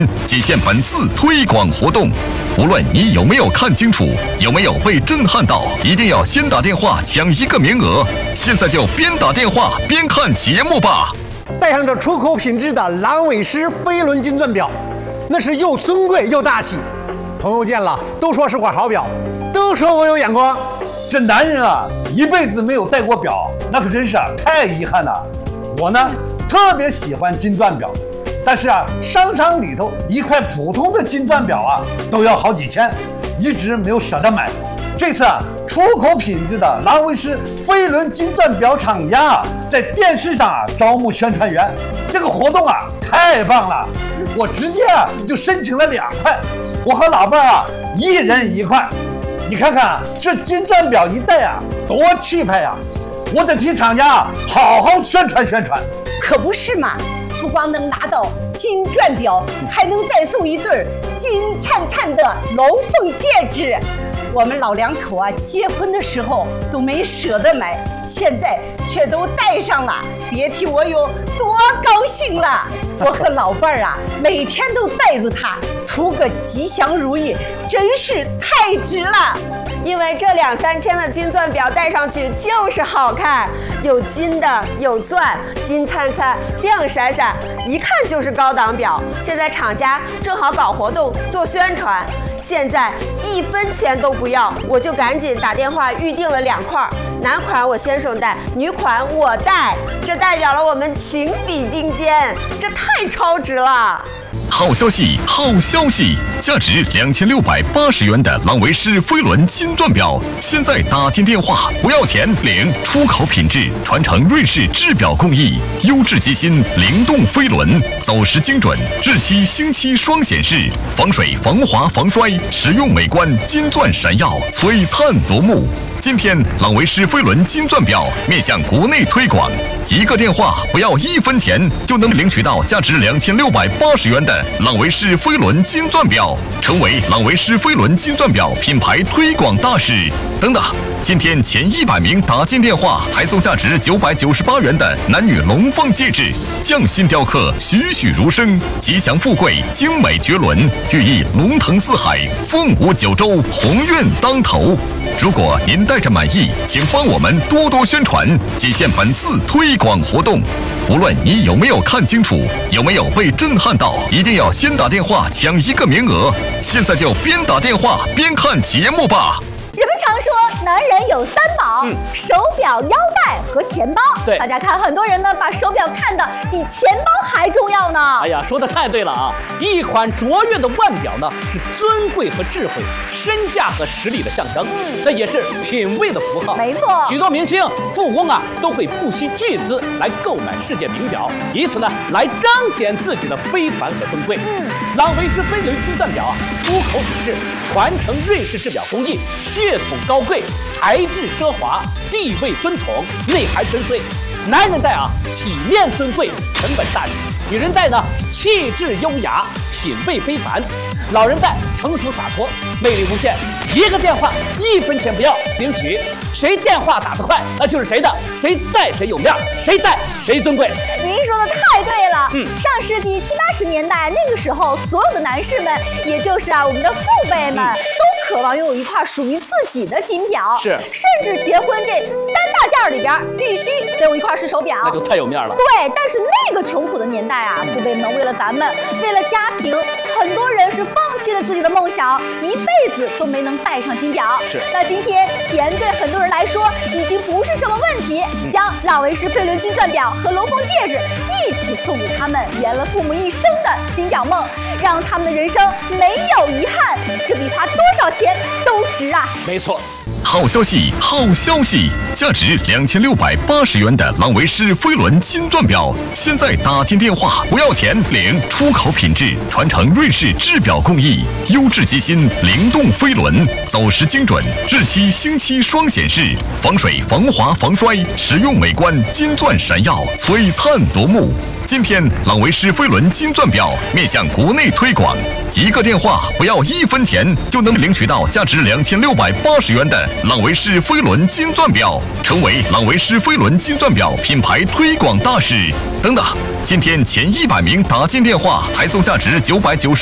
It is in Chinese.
仅限本次推广活动。无论你有没有看清楚，有没有被震撼到，一定要先打电话抢一个名额。现在就边打电话边看节目吧。 带上这出口品质的郎尾狮飞轮金钻表，那是又尊贵又大气。朋友见了都说是块好表，都说我有眼光。 这男人啊，一辈子没有戴过表，那可真是太遗憾了。我呢，特别喜欢金钻表。但是啊，商场里头一块普通的金钻表啊，都要好几千，一直没有舍得买。这次啊，出口品质的郎尾狮飞轮金钻表厂家啊，在电视上啊招募宣传员，这个活动啊太棒了，我直接啊就申请了2块，我和老伴儿啊一人1块。你看看啊，这金钻表一戴啊，多气派呀！我得替厂家啊好好宣传宣传。 可不是嘛！不光能拿到金钻表，还能再送一对金灿灿的龙凤戒指。我们老两口啊，结婚的时候都没舍得买，现在却都戴上了，别提我有多高兴了。我和老伴儿啊，每天都带着它，图个吉祥如意，真是太值了。 因为这2、3千的金钻表戴上去就是好看，有金的，有钻，金灿灿，亮闪闪，一看就是高档表。现在厂家正好搞活动做宣传，现在1分钱都不要，我就赶紧打电话预定了2块，男款我先生戴，女款我戴，这代表了我们情比金坚，这太超值了。 好消息，好消息！价值2680元的郎尾狮飞轮金钻表，现在打进电话不要钱，领出口品质，传承瑞士制表工艺，优质机芯，灵动飞轮，走时精准，日期星期双显示，防水、防滑、防摔，实用美观，金钻闪耀，璀璨夺目。今天郎尾狮飞轮金钻表面向国内推广，一个电话不要1分钱，就能领取到价值2680元的郎尾狮飞轮金钻表，成为郎尾狮飞轮金钻表品牌推广大使。等等，今天前100名打进电话，还送价值998元的男女龙凤戒指，匠心雕刻，栩栩如生，吉祥富贵，精美绝伦，寓意龙腾四海，凤舞九州，鸿运当头。如果您带着满意，请帮我们多多宣传，仅限本次推广活动。无论你有没有看清楚，有没有被震撼到，一定要先打电话抢一个名额。现在就边打电话边看节目吧。 人们常说男人有3宝，手表、腰带和钱包。 对， 大家看，很多人呢把手表看得比钱包还重要呢。 哎呀，说的太对了啊！一款卓越的腕表呢，是尊贵和智慧、身价和实力的象征，那也是品味的符号。 没错， 许多明星、富翁啊，都会不惜巨资来购买世界名表，以此呢来彰显自己的非凡和尊贵。郎尾狮飞轮金钻表啊，出口品质，传承瑞士制表工艺，血统高贵，材质奢华，地位尊崇，内涵深邃。男人戴啊，体面尊贵，成本大气；女人戴呢，气质优雅，品味非凡。老人戴成熟洒脱，魅力无限。一个电话1分钱不要，领取。谁电话打得快，那就是谁的，谁戴谁有面，谁戴谁尊贵。 您说的太对了。上世纪70、80年代，那个时候，所有的男士们，也就是我们的父辈们，都渴望拥有一块属于自己的金表。 是， 甚至结婚这3大件里边，必须得有一块是手表。 那就太有面了。 对，但是那个穷苦的年代啊，父辈们为了咱们，为了家庭，很多人是放弃了自己的梦想，一辈子都没能戴上金表。 是， 那今天钱对很多人来说已经不是什么问题，将郎尾狮飞轮金钻表和龙凤戒指一起送给他们，圆了父母一生的金表梦，让他们的人生没有遗憾，这比花多少钱都值啊！ 没错。 好消息，好消息！价值2680元的郎尾狮飞轮金钻表，现在打进电话不要钱，领出口品质，传承瑞士制表工艺，优质机芯，灵动飞轮，走时精准，日期星期双显示，防水、防滑、防摔，实用美观，金钻闪耀，璀璨夺目。今天郎尾狮飞轮金钻表面向国内推广。一个电话不要1分钱，就能领取到价值2680元的朗维仕飞轮金钻表，成为朗维仕飞轮金钻表品牌推广大使。等等，今天前100名打进电话还送价值990